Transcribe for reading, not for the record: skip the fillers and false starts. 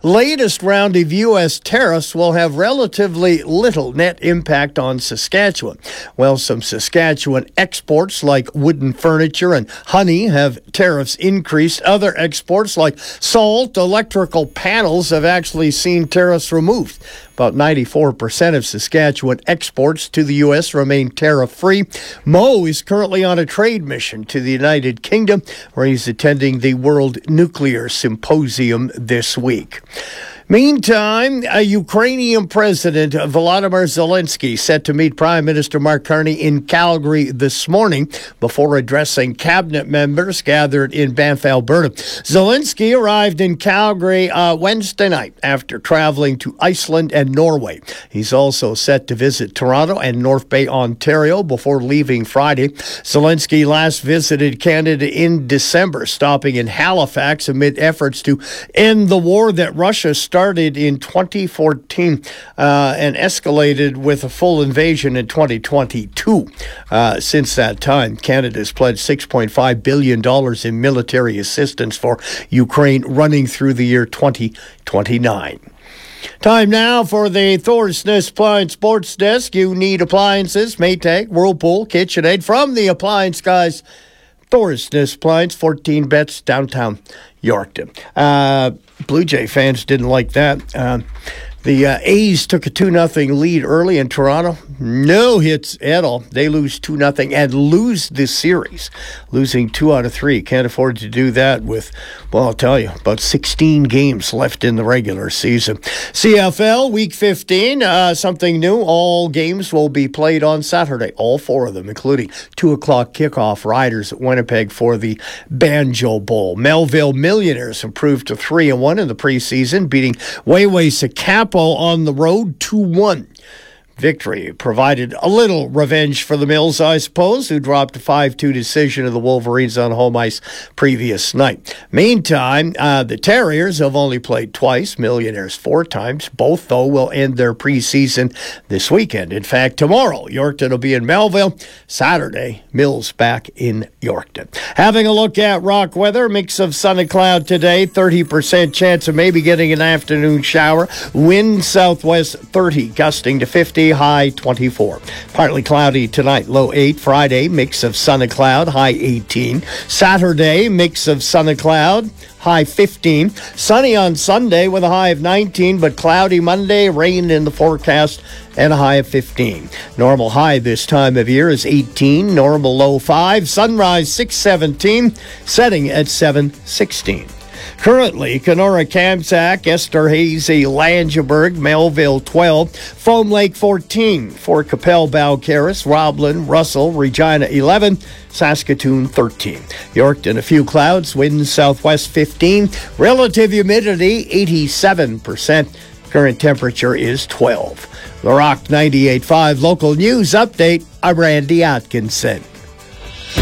latest round of U.S. tariffs will have relatively little net impact on Saskatchewan. Well, some Saskatchewan exports like wooden furniture and honey have tariffs increased. Other exports like salt, electrical panels have actually seen tariffs removed. About 94% of Saskatchewan exports to the U.S. remain tariff-free. Mo is currently on a trade mission to the United Kingdom, where he's attending the World Nuclear Symposium this week. Meantime, Ukrainian President Volodymyr Zelensky set to meet Prime Minister Mark Carney in Calgary this morning before addressing cabinet members gathered in Banff, Alberta. Zelensky arrived in Calgary Wednesday night after traveling to Iceland and Norway. He's also set to visit Toronto and North Bay, Ontario before leaving Friday. Zelensky last visited Canada in December, stopping in Halifax amid efforts to end the war that Russia started in 2014 and escalated with a full invasion in 2022. Since that time, Canada has pledged $6.5 billion in military assistance for Ukraine running through the year 2029. Time now for the Thorsness Appliance Sports Desk. You need appliances, Maytag, Whirlpool, KitchenAid from the Appliance Guys. Thorsness Appliance, 14 bets, downtown Yorkton. Blue Jay fans didn't like that. The A's took a 2-0 lead early in Toronto. No hits at all. They lose 2-0 and lose this series, losing 2 out of 3. Can't afford to do that with, well, I'll tell you, about 16 games left in the regular season. CFL Week 15, something new. All games will be played on Saturday, all 4 of them, including 2 o'clock kickoff. Riders at Winnipeg for the Banjo Bowl. Melville Millionaires improved to 3-1 in the preseason, beating Wayway Sakapo on the road 2-1. Victory provided a little revenge for the Mills, I suppose, who dropped a 5-2 decision of the Wolverines on home ice previous night. Meantime, the Terriers have only played twice, Millionaires 4 times. Both, though, will end their preseason this weekend. In fact, tomorrow, Yorkton will be in Melville. Saturday, Mills back in Yorkton. Having a look at rock weather, mix of sun and cloud today, 30% chance of maybe getting an afternoon shower. Wind southwest 30, gusting to 50. High 24. Partly cloudy tonight, low 8. Friday, mix of sun and cloud, high 18. Saturday, mix of sun and cloud, high 15. Sunny on Sunday with a high of 19, but cloudy Monday, rain in the forecast, and a high of 15. Normal high this time of year is 18. Normal low 5. Sunrise 6:17. Setting at 7:16. Currently, Kenora, Kamsack, Esterhazy, Langeberg, Melville 12, Foam Lake 14, Fort Capel, Balcarres, Roblin, Russell, Regina 11, Saskatoon 13. Yorkton, a few clouds, winds southwest 15, relative humidity 87%, current temperature is 12. The Rock 98.5 local news update. I'm Randy Atkinson.